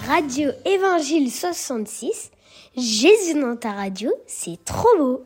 Radio Évangile 66, Jésus dans ta radio, c'est trop beau.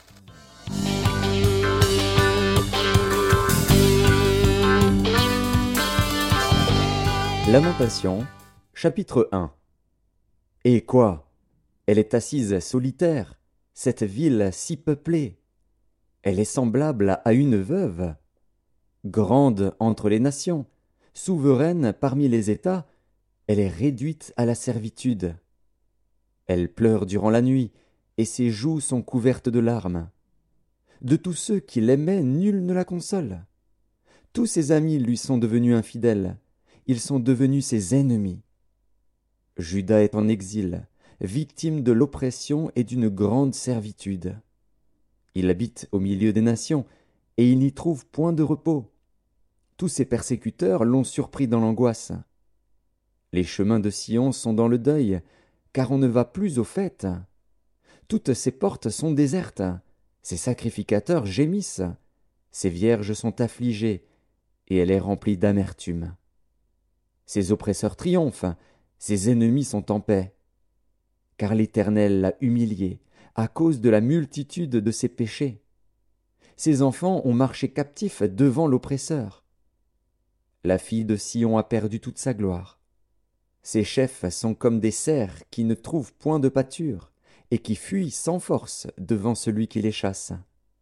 Lamentation, chapitre 1. Et quoi? Elle est assise solitaire, cette ville si peuplée. Elle est semblable à une veuve. Grande entre les nations, souveraine parmi les États, elle est réduite à la servitude. Elle pleure durant la nuit, et ses joues sont couvertes de larmes. De tous ceux qui l'aimaient, nul ne la console. Tous ses amis lui sont devenus infidèles. Ils sont devenus ses ennemis. Juda est en exil, victime de l'oppression et d'une grande servitude. Il habite au milieu des nations, et il n'y trouve point de repos. Tous ses persécuteurs l'ont surpris dans l'angoisse. Les chemins de Sion sont dans le deuil, car on ne va plus aux fêtes. Toutes ses portes sont désertes, ses sacrificateurs gémissent, ses vierges sont affligées, et elle est remplie d'amertume. Ses oppresseurs triomphent, ses ennemis sont en paix. Car l'Éternel l'a humiliée à cause de la multitude de ses péchés. Ses enfants ont marché captifs devant l'oppresseur. La fille de Sion a perdu toute sa gloire. Ses chefs sont comme des cerfs qui ne trouvent point de pâture et qui fuient sans force devant celui qui les chasse.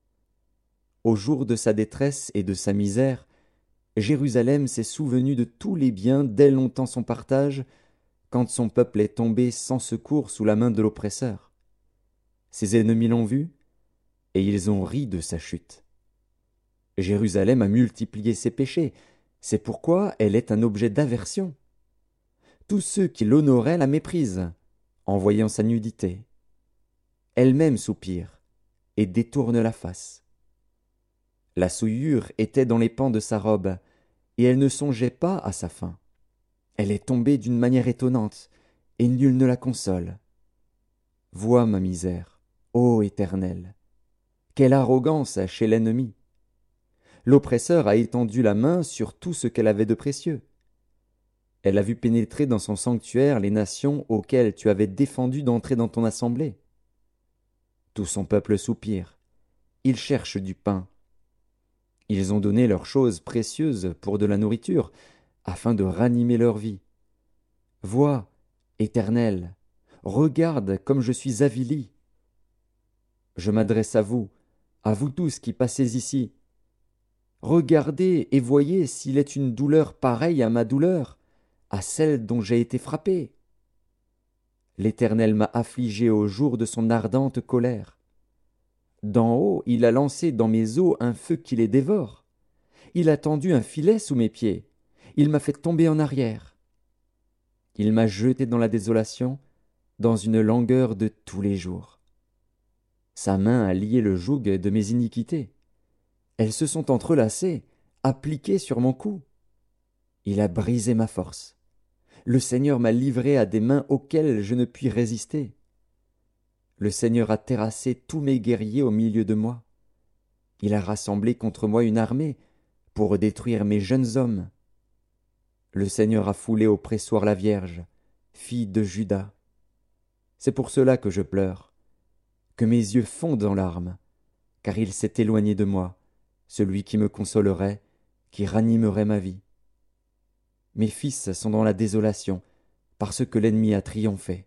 Au jour de sa détresse et de sa misère, Jérusalem s'est souvenue de tous les biens dès longtemps son partage, quand son peuple est tombé sans secours sous la main de l'oppresseur. Ses ennemis l'ont vu, et ils ont ri de sa chute. Jérusalem a multiplié ses péchés, c'est pourquoi elle est un objet d'aversion. Tous ceux qui l'honoraient la méprisent, en voyant sa nudité. Elle-même soupire, et détourne la face. La souillure était dans les pans de sa robe, et elle ne songeait pas à sa fin. Elle est tombée d'une manière étonnante, et nul ne la console. Vois ma misère, ô Éternel. Quelle arrogance chez l'ennemi! L'oppresseur a étendu la main sur tout ce qu'elle avait de précieux. Elle a vu pénétrer dans son sanctuaire les nations auxquelles tu avais défendu d'entrer dans ton assemblée. Tout son peuple soupire. Il cherche du pain. Ils ont donné leurs choses précieuses pour de la nourriture, afin de ranimer leur vie. Vois, Éternel, regarde comme je suis avili. Je m'adresse à vous tous qui passez ici. Regardez et voyez s'il est une douleur pareille à ma douleur, à celle dont j'ai été frappé. L'Éternel m'a affligé au jour de son ardente colère. D'en haut, il a lancé dans mes os un feu qui les dévore. Il a tendu un filet sous mes pieds. Il m'a fait tomber en arrière. Il m'a jeté dans la désolation, dans une langueur de tous les jours. Sa main a lié le joug de mes iniquités. Elles se sont entrelacées, appliquées sur mon cou. Il a brisé ma force. Le Seigneur m'a livré à des mains auxquelles je ne puis résister. Le Seigneur a terrassé tous mes guerriers au milieu de moi. Il a rassemblé contre moi une armée pour détruire mes jeunes hommes. Le Seigneur a foulé au pressoir la Vierge, fille de Juda. C'est pour cela que je pleure, que mes yeux fondent en larmes, car il s'est éloigné de moi, celui qui me consolerait, qui ranimerait ma vie. Mes fils sont dans la désolation, parce que l'ennemi a triomphé.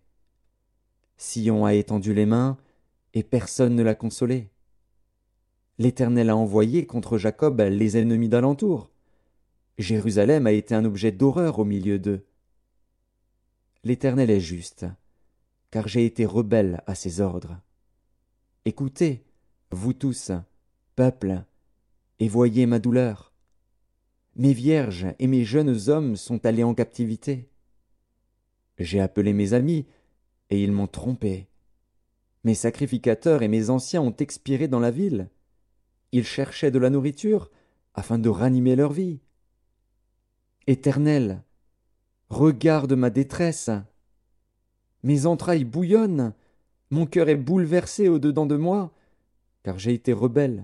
Sion a étendu les mains, et personne ne l'a consolé. L'Éternel a envoyé contre Jacob les ennemis d'alentour. Jérusalem a été un objet d'horreur au milieu d'eux. L'Éternel est juste, car j'ai été rebelle à ses ordres. Écoutez, vous tous, peuple, et voyez ma douleur. Mes vierges et mes jeunes hommes sont allés en captivité. J'ai appelé mes amis, et ils m'ont trompé. Mes sacrificateurs et mes anciens ont expiré dans la ville. Ils cherchaient de la nourriture afin de ranimer leur vie. Éternel, regarde ma détresse. Mes entrailles bouillonnent, mon cœur est bouleversé au-dedans de moi, car j'ai été rebelle.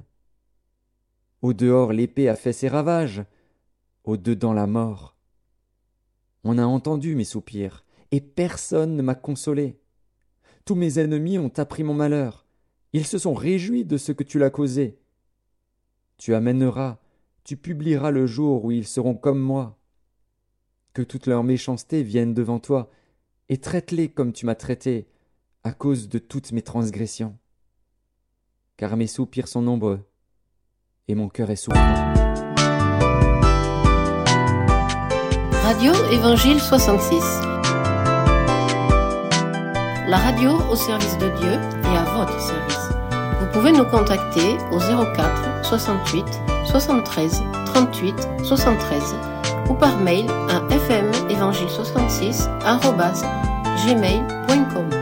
Au dehors, l'épée a fait ses ravages, au dedans la mort. On a entendu mes soupirs, et personne ne m'a consolé. Tous mes ennemis ont appris mon malheur. Ils se sont réjouis de ce que tu l'as causé. Tu amèneras, tu publieras le jour où ils seront comme moi. Que toute leur méchanceté vienne devant toi, et traite-les comme tu m'as traité, à cause de toutes mes transgressions. Car mes soupirs sont nombreux, et mon cœur est souffrant. Radio Évangile 66. La radio au service de Dieu et à votre service. Vous pouvez nous contacter au 04 68 73 38 73 ou par mail à fmevangile66@gmail.com.